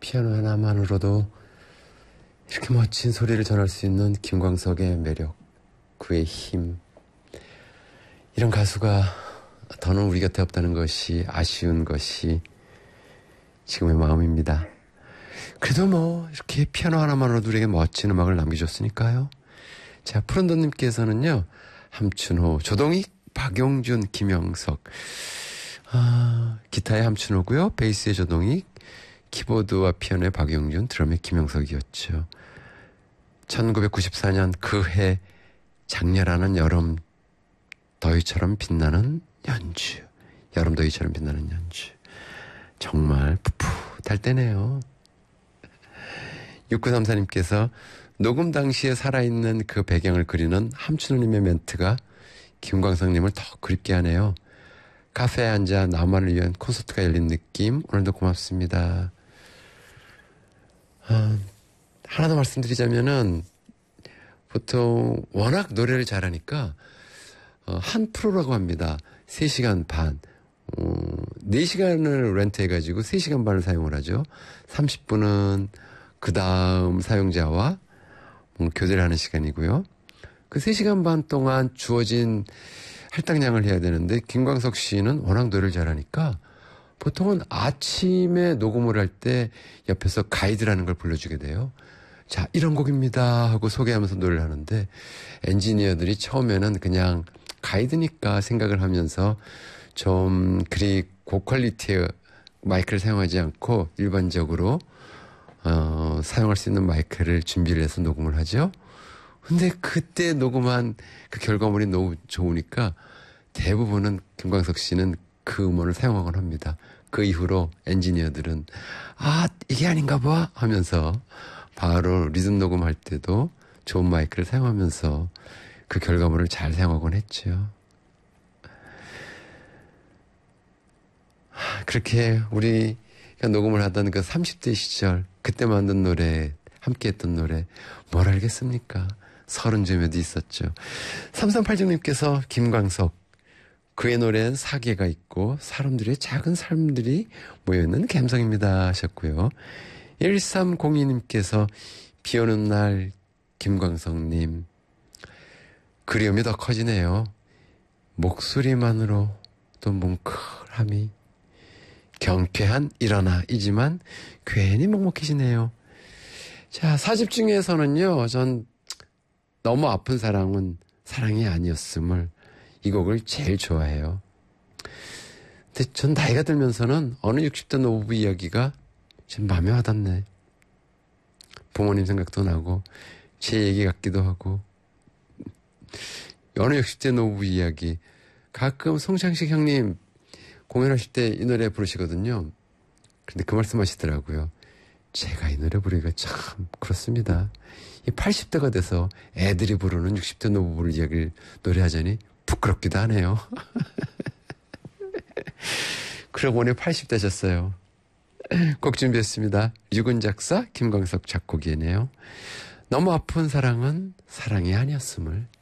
피아노 하나만으로도 이렇게 멋진 소리를 전할 수 있는 김광석의 매력, 그의 힘. 이런 가수가 더는 우리 곁에 없다는 것이 아쉬운 것이 지금의 마음입니다. 그래도 뭐 이렇게 피아노 하나만으로도 우리에게 멋진 음악을 남겨줬으니까요. 자, 푸른도님께서는요, 함춘호, 조동익, 박용준, 김영석. 기타의 함춘호고요, 베이스의 조동익, 키보드와 피아노의 박용준, 드럼의 김영석이었죠. 1994년 그해 장렬하는 여름 더위처럼 빛나는 연주. 여름 더위처럼 빛나는 연주. 정말 풋풋할 때네요. 6934님께서 녹음 당시에 살아있는 그 배경을 그리는 함춘호님의 멘트가 김광석님을 더 그립게 하네요. 카페에 앉아 나만을 위한 콘서트가 열린 느낌. 오늘도 고맙습니다. 하나 더 말씀드리자면은 보통 워낙 노래를 잘하니까 한 프로라고 합니다. 3시간 반. 4시간을 렌트해가지고 3시간 반을 사용을 하죠. 30분은 그 다음 사용자와 교대를 하는 시간이고요. 그 3시간 반 동안 주어진 할당량을 해야 되는데 김광석 씨는 워낙 노래를 잘하니까 보통은 아침에 녹음을 할 때 옆에서 가이드라는 걸 불러주게 돼요. 자, 이런 곡입니다 하고 소개하면서 노래를 하는데 엔지니어들이 처음에는 그냥 가이드니까 생각을 하면서 좀 그리 고퀄리티의 마이크를 사용하지 않고 일반적으로 사용할 수 있는 마이크를 준비를 해서 녹음을 하죠. 근데 그때 녹음한 그 결과물이 너무 좋으니까 대부분은 김광석 씨는 그 음원을 사용하곤 합니다. 그 이후로 엔지니어들은 이게 아닌가 봐 하면서 바로 리듬 녹음할 때도 좋은 마이크를 사용하면서 그 결과물을 잘 사용하곤 했죠. 그렇게 우리가 녹음을 하던 그 30대 시절 그때 만든 노래, 함께 했던 노래 뭘 알겠습니까? 30쯤에도 있었죠. 3386님께서 김광석, 그의 노래엔 사계가 있고 사람들의 작은 삶들이 모여있는 감성입니다 하셨고요. 1302님께서 비오는 날 김광석님, 그리움이 더 커지네요. 목소리만으로 또 뭉클함이 경쾌한 일어나이지만 괜히 먹먹해지네요. 자, 4집 중에서는요, 전 너무 아픈 사랑은 사랑이 아니었음을, 이 곡을 제일 좋아해요. 근데 전 나이가 들면서는 어느 60대 노부부 이야기가 좀 마음에 와닿네. 부모님 생각도 나고 제 얘기 같기도 하고. 어느 60대 노부부 이야기, 가끔 송창식 형님 공연하실 때 이 노래 부르시거든요. 근데 그 말씀 하시더라고요. 제가 이 노래 부르기가 참 그렇습니다. 이 80대가 돼서 애들이 부르는 60대 노부부를 이야기를 노래하자니 부끄럽기도 하네요. 그러고 보니 80대셨어요. 곡 준비했습니다. 유근 작사, 김광석 작곡이네요. 너무 아픈 사랑은 사랑이 아니었음을.